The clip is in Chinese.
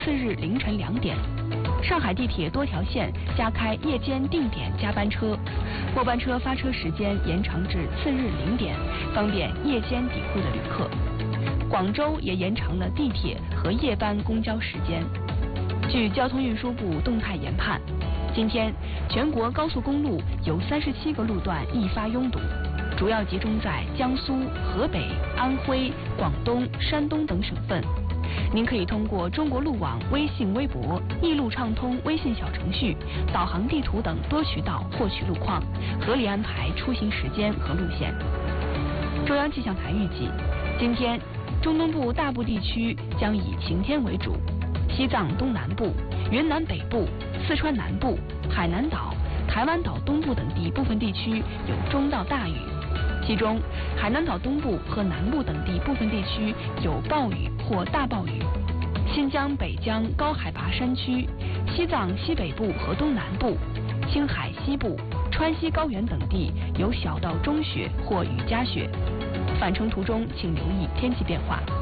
次日凌晨2点。上海地铁多条线加开夜间定点加班车，末班车发车时间延长至次日0点，方便夜间抵沪的旅客。广州也延长了地铁和夜班公交时间。据交通运输部动态研判，今天全国高速公路有37个路段易发拥堵，主要集中在江苏、河北、安徽、广东、山东等省份。您可以通过中国路网微信、微博、易路畅通微信小程序、导航地图等多渠道获取路况，合理安排出行时间和路线。中央气象台预计，今天中东部大部地区将以晴天为主，西藏东南部、云南北部、四川南部、海南岛、台湾岛东部等地部分地区有中到大雨，其中海南岛东部和南部等地部分地区有暴雨或大暴雨。新疆、北疆高海拔山区、西藏西北部和东南部、青海西部、川西高原等地有小到中雪或雨夹雪。返程途中请留意天气变化。